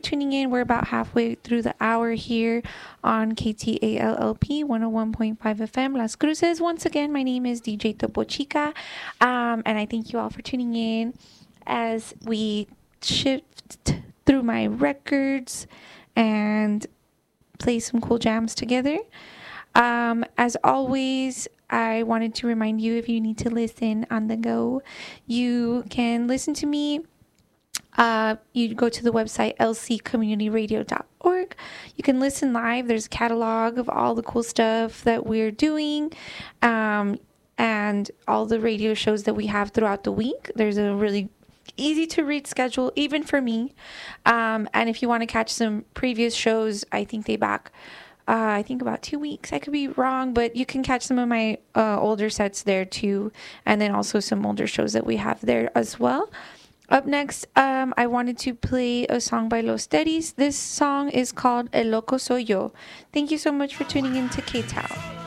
tuning in. We're about halfway through the hour here on KTALLP 101.5 FM Las Cruces. Once again, my name is DJ Topo Chica, and I thank you all for tuning in as we shift through my records and play some cool jams together. As always, I wanted to remind you, if you need to listen on the go, you can listen to me. You go to the website lccommunityradio.org. You can listen live. There's a catalog of all the cool stuff that we're doing, and all the radio shows that we have throughout the week. There's a really easy to read schedule, even for me. And if you want to catch some previous shows, I think they back I think about 2 weeks. I could be wrong, but you can catch some of my older sets there too, and then also some older shows that we have there as well. Up next, I wanted to play a song by Los Teris. This song is called El Loco Soy Yo. Thank you so much for tuning in to KTAL.